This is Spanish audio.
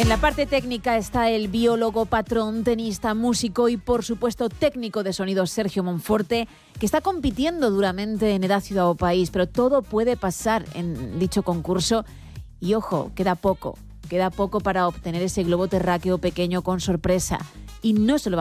En la parte técnica está el biólogo, patrón, tenista, músico y, por supuesto, técnico de sonido Sergio Monforte, que está compitiendo duramente en Edad, Ciudad o País, pero todo puede pasar en dicho concurso. Y ojo, queda poco para obtener ese globo terráqueo pequeño con sorpresa. Y no se lo